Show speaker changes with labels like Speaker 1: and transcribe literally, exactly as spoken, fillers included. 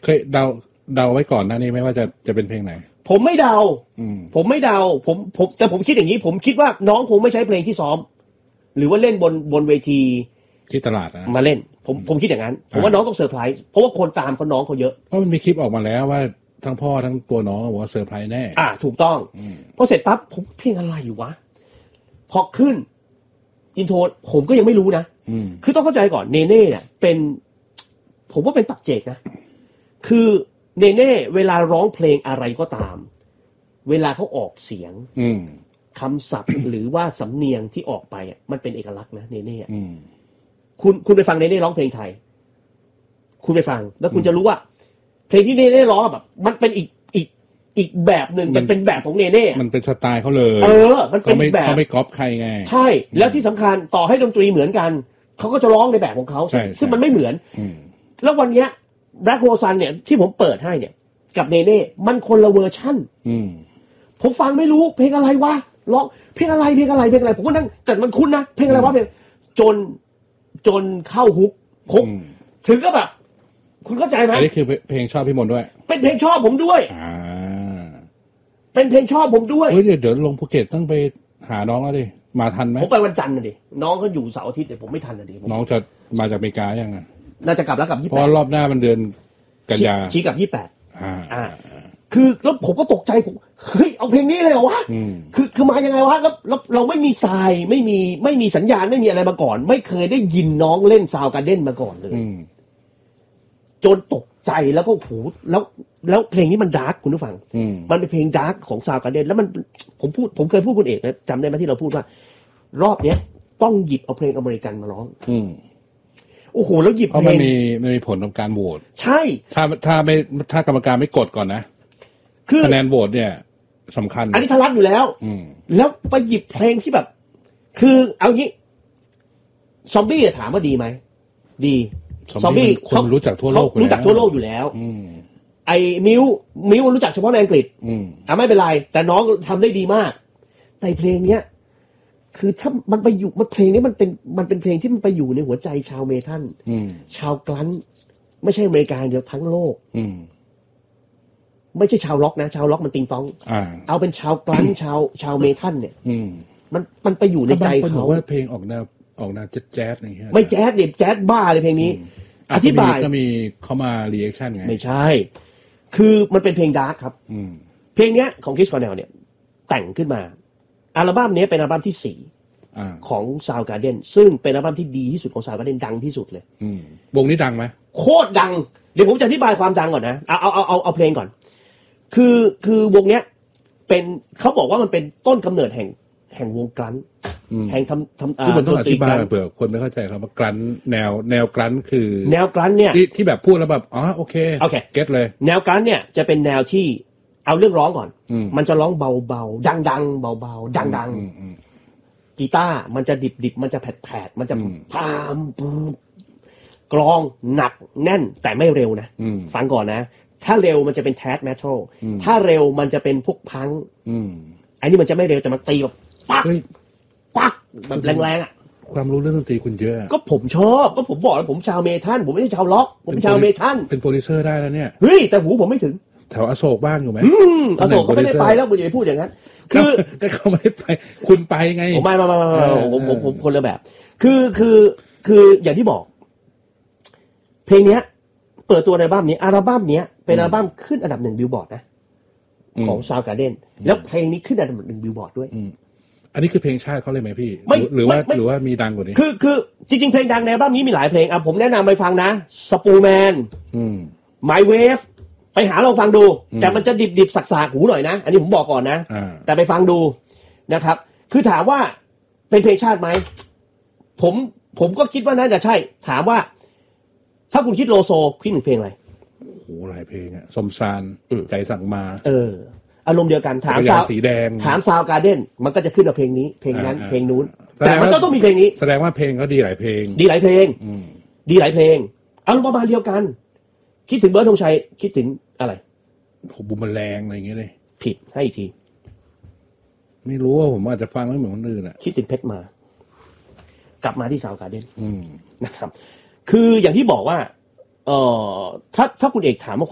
Speaker 1: เคยเดาเดาไว้ก่อนหน้านี้ไหมว่าจะจะเป็นเพลงไหน
Speaker 2: ผมไม่เดาผมไม่เดาผมผมแต่ผมคิดอย่างนี้ผมคิดว่าน้องคงไม่ใช้เพลงที่ซ้อมหรือว่าเล่นบนบนเวที
Speaker 1: ที่ตลาดนะ
Speaker 2: มาเล่นผมผมคิดอย่างนั้นผมว่าน้องต้องเซอร์ไพรส์เพราะว่าคนตามเขาน้องเขาเยอะ
Speaker 1: เพราะมันมีคลิปออกมาแล้วว่าทั้งพ่อทั้งตัวน้องบอกว่าเซอร์ไพรส์แน่
Speaker 2: อ่าถูกต้องพอเสร็จปั๊บผมเพลงอะไรวะพอขึ้นอินโทรผมก็ยังไม่รู้นะคือต้องเข้าใจก่อนเนเน่เนี่ยเป็นผมว่าเป็นปักเจกนะคือเนเน่เวลาร้องเพลงอะไรก็ตามเวลาเขาออกเสียงคำศัพท์ หรือว่าสำเนียงที่ออกไปอ่ะมันเป็นเอกลักษณ์นะเนเน่คุณคุณไปฟังเนเน่ร้องเพลงไทยคุณไปฟังแล้วคุณจะรู้ว่าเพลงที่เนเน่ร้องแบบมันเป็นอีกอีกอีกแบบหนึ่งมันเป็นแบบของเนเน่
Speaker 1: มันเป็นสไตล์เขาเลย
Speaker 2: เออมันเป็นแบบ
Speaker 1: เขาไม่ก๊อปใครไง
Speaker 2: ใช่แล้วที่สำคัญต่อให้ดนตรีเหมือนกันเขาก็จะร้องในแบบของเขาซึ่งมันไม่เหมือนแล้ววันนี้แบล็คโรซันเนี่ยที่ผมเปิดให้เนี่ยกับเนเน่มันคนละเวอร์ชั่นผมฟังไม่รู้เพลงอะไรวะร้องเพลงอะไรเพลงอะไรเพลงอะไรผมก็นั่งแต่มันคุ้นนะเพลงอะไรวะเพลงจนจนเข้าฮุกผมถึงก็แบบคุณเข้าใจไหม
Speaker 1: อันนี้คือเพลงชอบพี่มนต์ด้วย
Speaker 2: เป็นเพลงชอบผมด้วย
Speaker 1: อ่า
Speaker 2: เป็นเพลงชอบผมด้วย
Speaker 1: เฮ้ยเดี๋ยวเดี๋ยวลงภูเก็ตต้องไปหาน้องแล้วดิมาทันไหม
Speaker 2: ผมไปวันจันทร์นะดิน้องเขาอยู่เสาร์อาทิตย์เนี่ยผมไม่ทันนะดิ
Speaker 1: น้องจะมาจากอเมริกายังไง
Speaker 2: น่าจะกลับแล้วกลับยี่สิบแปด
Speaker 1: เพราะรอบหน้ามันเดือนกันยา
Speaker 2: ชี้กลับยี่สิบแปด
Speaker 1: อ่า
Speaker 2: อ่าคือแล้วผมก็ตกใจผมเฮ้ยเอาเพลงนี้เลยเหรอวะคือคือมายังไงวะแล้วแล้วเราไม่มีทรายไม่มีไม่มีสัญญาณไม่มีอะไรมาก่อนไม่เคยได้ยินน้องเล่นซาวการ์เด้นมาก่อนเลยจนตกใจแล้วก็โหแล้วแล้วเพลงนี้มันดาร์กคุณผู้ฟังมันเป็นเพลงดาร์กของซาวการ์เด้นแล้วมันผมพูดผมเคยพูดคุณเอกนะจำได้ไหมที่เราพูดว่ารอบเนี้ยต้องหยิบเอาเพลงอเมริกันมาร้องโอ้โหแล้วหยิบเพลง
Speaker 1: มันมีมันมีผลของการโหวต
Speaker 2: ใช่
Speaker 1: ถ้าถ้าไม่ถ้ากรรมการไม่กดก่อนนะคะแนนโหวตเนี่ยสำคัญ
Speaker 2: อันนี้ทะลักอยู่แล้วแล้วไปหยิบเพลงที่แบบ คือเอางี้ซอมบี้ถามว่าดีไหมดี
Speaker 1: ซอมบี้คนรู้จักทั่วโลก
Speaker 2: รู้จักทั่วโลกอยู่แล้วไอ้มิวมิวรู้จักเฉพาะในอังกฤษอ่ะไม่เป็นไรแต่น้องทำได้ดีมากแต่เพลงเนี้ยคือถ้ามันไปอยู่มันเพลงนี้มันเป็นมันเป็นเพลงที่มันไปอยู่ในหัวใจชาวเมทัลชาวกลั้นไม่ใช่อเมริกาเดียวทั้งโลกไม่ใช่ชาวล็อกนะชาวล็อกมันติงตองเอาเป็นชาวกลั้นชาวชาวเมทัลเนี่ยมันมันไปอยู่ในใจเขา
Speaker 1: ว่าเพลงออกแนวออกแนวแจ๊สอะไรอย่างเงี้ย
Speaker 2: ไม่แจ๊สดิแจ๊สบ้าเลยเพลงนี้อธิบาย
Speaker 1: ก็มีเขามารีแอคชั่นไง
Speaker 2: ไม่ใช่คือมันเป็นเพลงดาร์กครับเพลงเนี้ยของคริสคอร์เนลเนี่ยแต่งขึ้นมาอัลบั้มนี้เป็นอัลบั้มที่สี่ของ Soundgarden ซึ่งเป็นอัลบั้มที่ดีที่สุดของ Soundgarden ดังที่สุดเลยว
Speaker 1: งนี้ดังไหม
Speaker 2: โคตรดังเดี๋ยวผมจะอธิบายความดังก่อนนะเอาเอาเอาเอาเอาเพลงก่อนคือคือวงเนี้ยเป็นเขาบอกว่ามันเป็นต้นกำเนิดแห่งแห่งวงกลั้นแห่งทำทำ
Speaker 1: อ่ามันต้องอธิบายเผื่อคนไม่เข้าใจครับว่ากลั้นแนวแนวกลั้นคือ
Speaker 2: แนวกลั้นเนี่ย
Speaker 1: ที่แบบพูดแล้วแบบอ๋อโอเค
Speaker 2: โอเค
Speaker 1: เก็ตเลย
Speaker 2: แนวกลั้นเนี่ยจะเป็นแนวที่เอาเรื่องร้องก่อนมันจะร้องเบาๆดังๆเบาๆดังๆกีตาร์มันจะดิบๆมันจะแผดๆมันจะพามกลองหนักแน่นแต่ไม่เร็วนะฟังก่อนนะถ้าเร็วมันจะเป็นแทสแมทัลถ้าเร็วมันจะเป็นพวกพังอันนี้มันจะไม่เร็วแต่มันตีแบบปักปักแบบแรงๆอ่ะ
Speaker 1: ความรู้เรื่องดนตรีคุณเยอะ
Speaker 2: ก็ผมชอบก็ผมบอกแล้วผมชาวเมทัลผมไม่ใช่ชาวล็อกผมเป็นชาวเมทัล
Speaker 1: เป็นโปรดิวเซอร์ได้แล้วเนี่ย
Speaker 2: เฮ้ยแต่หูผมไม่ถึง
Speaker 1: แถวอโศกบ้างอยู่ไหม
Speaker 2: อโศกเขาไม่ได้ไปแล้วคุณอย่าไปพูดอย่างนั้น
Speaker 1: คือก็เขาไม่ได้ไปคุณไปไง
Speaker 2: ผมไม่ไม่ไม่ผมผมผมคนละแบบคือคือคืออย่างที่บอกเพลงเนี้ยเปิดตัวในอัลบั้มนี้อัลบั้มเนี้ยเป็นอัลบั้มขึ้นอันดับหนึ่งบิลบอร์ดนะของ Soundgarden แล้วเพลงนี้ขึ้นอันดับหนึ่งบิลบอร์ดด้วย
Speaker 1: อันนี้คือเพลงชาติเขาเลยไหมพี่หรือว่าหรือว่ามีดังกว่านี้
Speaker 2: คือคือจริงๆเพลงดังในอัลบั้มนี้มีหลายเพลงอ่ะผมแนะนำไปฟังนะ Spoolman My Wave ไปหาลองฟังดูแต่มันจะดิบๆสักๆหูหน่อยนะอันนี้ผมบอกก่อนนะแต่ไปฟังดูนะครับคือถามว่าเป็นเพลงชาติไหมผมผมก็คิดว่าน่าจะใช่ถามว่าถ้าคุณคิดโลโซคิดถึงเพลงอะไร
Speaker 1: โอ้หลายเพลงอะสมซานใจสั่งมา
Speaker 2: เอออารมณ์เดียวกันถาม
Speaker 1: ซาวสีแดง
Speaker 2: ถามซาวการ์เด้นมันก็จะขึ้นกับเพลงนี้เพลงนั้นเพลงนู้นแต่มันต้องมีเพลงนี้
Speaker 1: แสดงว่าเพลงเขาดีหลายเพลง
Speaker 2: ดีหลายเพลงดีหลายเพลงอารมณ์ประมาณเดียวกันคิดถึงเบิร์ดธงชัยคิดถึงอะไร
Speaker 1: ผมบุมแรงอะไรอย่างเงี้ยเลย
Speaker 2: ผิดให้อีกที
Speaker 1: ไม่รู้ว่าผมอาจจะฟังไม่เหมือนคนอื่นอ่ะ
Speaker 2: คิดถึงเพชรมากลับมาที่ซาวการ์เด้นนะครับคืออย่างที่บอกว่าเอ่อถ้าถ้าคุณเอกถามว่า